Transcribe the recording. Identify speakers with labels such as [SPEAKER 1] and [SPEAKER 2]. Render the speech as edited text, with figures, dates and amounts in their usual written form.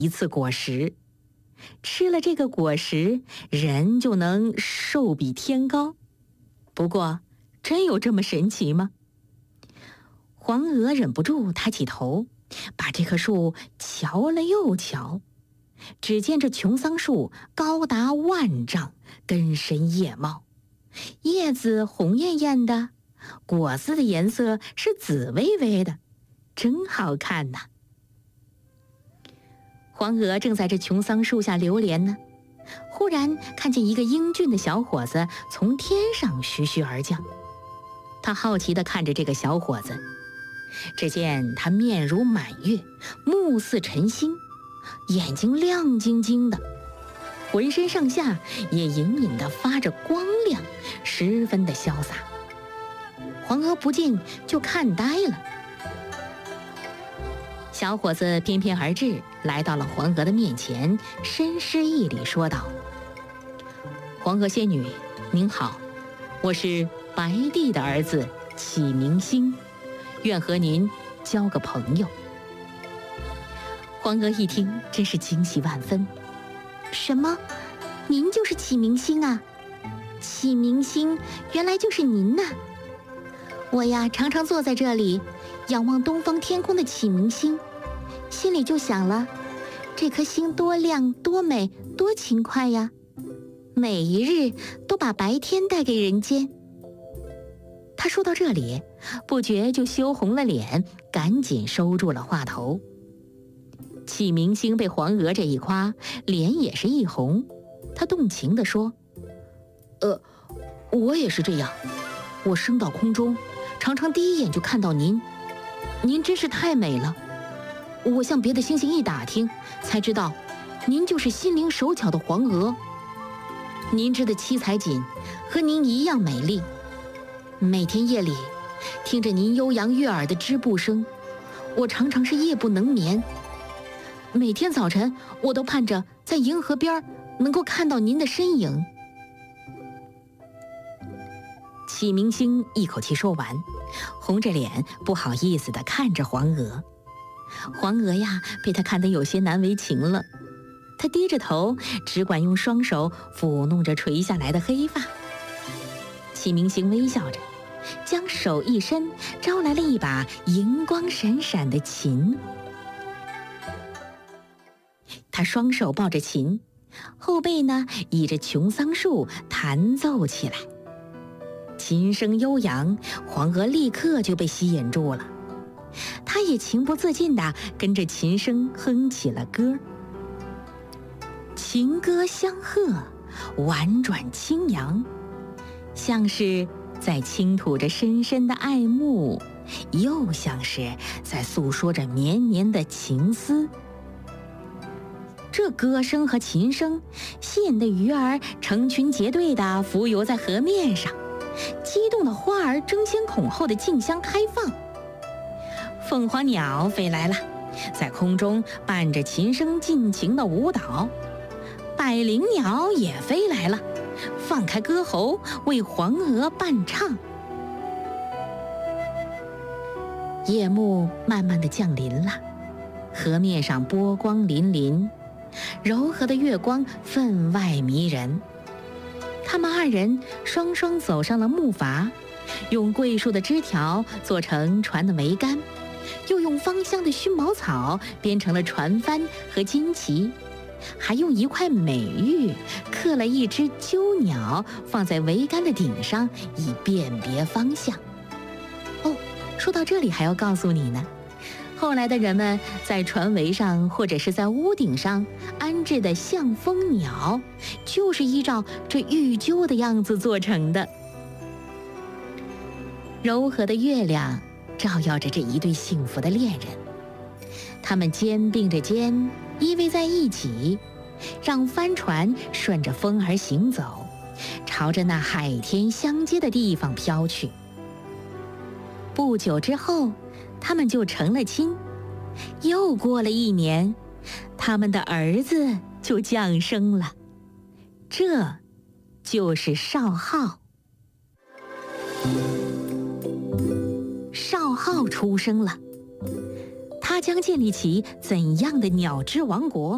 [SPEAKER 1] 一次果实，吃了这个果实，人就能寿比天高。不过，真有这么神奇吗？黄鹅忍不住抬起头，把这棵树瞧了又瞧。只见这琼桑树高达万丈，根深叶茂，叶子红艳艳的，果子的颜色是紫薇薇的，真好看呐！黄鹅正在这琼桑树下流连呢，忽然看见一个英俊的小伙子从天上徐徐而降。他好奇地看着这个小伙子，只见他面如满月，目似晨星，眼睛亮晶晶的，浑身上下也隐隐地发着光亮，十分的潇洒。黄鹅不禁就看呆了。小伙子翩翩而至，来到了黄鹅的面前，深施一礼，说道：“黄鹅仙女，您好，我是白帝的儿子启明星，愿和您交个朋友。”黄鹅一听，真是惊喜万分。什么？您就是启明星啊？启明星，原来就是您呐！我呀，常常坐在这里，仰望东方天空的启明星，心里就想了，这颗星多亮、多美、多勤快呀！每一日都把白天带给人间。他说到这里，不觉就羞红了脸，赶紧收住了话头。启明星被黄鹅这一夸，脸也是一红，他动情地说：“我也是这样，我升到空中，常常第一眼就看到您，您真是太美了。我向别的星星一打听，才知道，您就是心灵手巧的黄鹅。您织的七彩锦和您一样美丽。每天夜里，听着您悠扬悦耳的织布声，我常常是夜不能眠。每天早晨，我都盼着在银河边能够看到您的身影。”启明星一口气说完，红着脸不好意思地看着黄鹅。黄鹅呀，被他看得有些难为情了，他低着头，只管用双手抚弄着垂下来的黑发。启明星微笑着，将手一伸，招来了一把银光闪闪的琴。他双手抱着琴，后背呢倚着琼桑树弹奏起来。琴声悠扬，黄鹅立刻就被吸引住了，他也情不自禁地跟着琴声哼起了歌。情歌相和，婉转轻扬，像是在倾吐着深深的爱慕，又像是在诉说着绵绵的情思。这歌声和琴声吸引的鱼儿成群结队地浮游在河面上，激动的花儿争先恐后地竞相开放。凤凰鸟飞来了，在空中伴着琴声尽情的舞蹈。百灵鸟也飞来了，放开歌喉为黄鹅伴唱。夜幕慢慢地降临了，河面上波光粼粼，柔和的月光分外迷人。他们二人双双走上了木筏，用桂树的枝条做成船的桅杆，又用芳香的熏茅草编成了船帆和旌旗，还用一块美玉刻了一只鸠鸟放在桅杆的顶上，以辨别方向。哦，说到这里还要告诉你呢，后来的人们在船桅上或者是在屋顶上安置的象蜂鸟，就是依照这玉鸠的样子做成的。柔和的月亮照耀着这一对幸福的恋人，他们肩并着肩依偎在一起，让帆船顺着风儿行走，朝着那海天相接的地方飘去。不久之后，他们就成了亲。又过了1年，他们的儿子就降生了，这就是少昊。少昊出生了，他将建立起怎样的鸟之王国？